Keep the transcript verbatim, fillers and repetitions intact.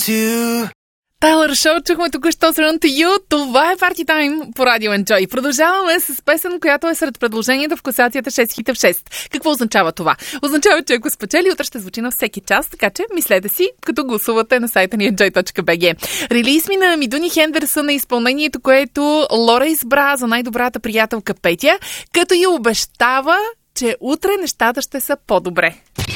to. Тайлър Шоу, чухме току-що с Run to You. Това е Party Time по Радио Enjoy. Продължаваме с песен, която е сред предложенията в класацията шест хита в шест. Какво означава това? Означава, че ако спечели, утре ще звучи на всеки час, така че мислете си, като гласувате на сайта ни enjoy точка би джи. Релиз ми на Мидуни Хендерсън на изпълнението, което Лора избра за най-добрата приятелка Петя, като я обещава, че утре нещата ще са по-добре.